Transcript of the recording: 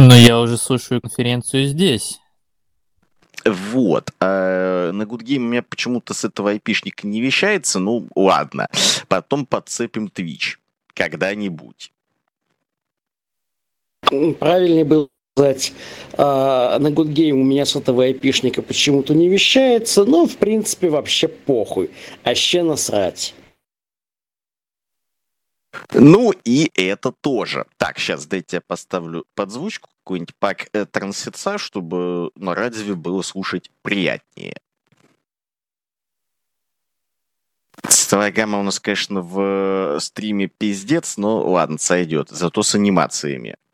Но я уже слушаю конференцию здесь. Вот. На Good Game у меня почему-то с этого айпишника не вещается. Ну, ладно. Потом подцепим Twitch. Когда-нибудь. Правильнее было сказать, на Good Game у меня с этого айпишника почему-то не вещается, но, в принципе, вообще похуй. А ще насрать. Ну и это тоже. Так, сейчас дайте я поставлю подзвучку, какой-нибудь пак трансферца, чтобы на радио было слушать приятнее. Цветовая гамма у нас, конечно, в стриме пиздец, но ладно, сойдет. Зато с анимациями.